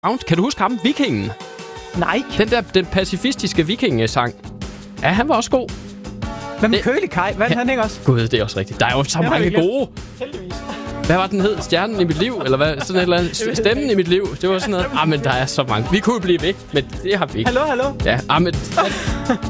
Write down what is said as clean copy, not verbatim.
Kan du huske ham? Vikingen. Nej. Den pacifistiske vikingesang. Ja, han var også god. Hvad med Kølig Kaj? Hvad han ikke også? Gud, det er også rigtigt. Der er jo så mange gode. Heldigvis. Hvad var den hed? Stjernen i mit liv? Eller hvad? Sådan et eller andet. Stemmen i mit liv. Det var sådan noget. Men der er så mange. Vi kunne blive ved, men det har vi ikke. Hallo? Ja, men